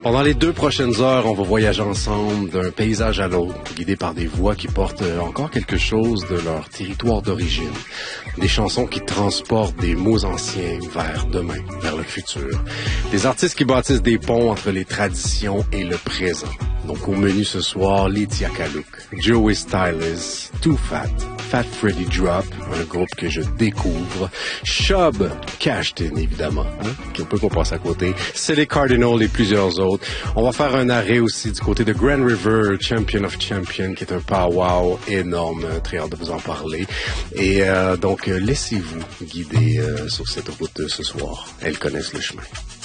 Pendant les 2 prochaines heures, on va voyager ensemble d'un paysage à l'autre, guidés par des voix qui portent encore quelque chose de leur territoire d'origine. Des chansons qui transportent des mots anciens vers demain, vers le futur. Des artistes qui bâtissent des ponts entre les traditions et le présent. Donc au menu ce soir, Lydia Kaluk, Joey Styles, Too Fat, Fat Freddy Drop, un groupe que je découvre, Shub, Cashton évidemment, qui peut pas passer à côté, Silly Cardinal et plusieurs autres. On va faire un arrêt aussi du côté de Grand River, Champion of Champions, qui est un powwow énorme, très hâte de vous en parler. Et donc laissez-vous guider sur cette route ce soir. Elles connaissent le chemin.